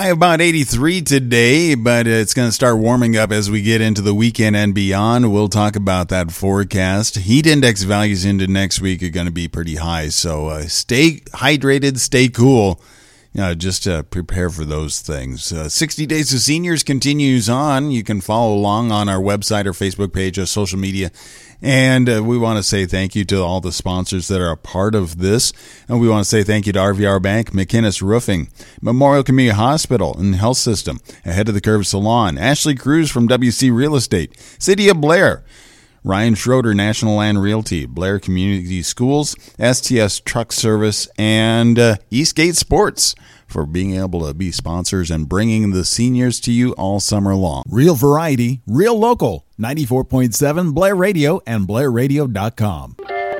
High about 83 today, but it's going to start warming up as we get into the weekend and beyond. We'll talk about that forecast. Heat index values into next week are going to be pretty high, so stay hydrated, stay cool. Just to prepare for those things. 60 Days of Seniors continues on. You can follow along on our website or Facebook page or social media. And we want to say thank you to all the sponsors that are a part of this. And we want to say thank you to RVR Bank, McInnes Roofing, Memorial Community Hospital and Health System, Ahead of the Curve Salon, Ashley Cruz from WC Real Estate, City of Blair, Ryan Schroeder, National Land Realty, Blair Community Schools, STS Truck Service, and Eastgate Sports for being able to be sponsors and bringing the seniors to you all summer long. Real variety, real local. 94.7 Blair Radio and BlairRadio.com.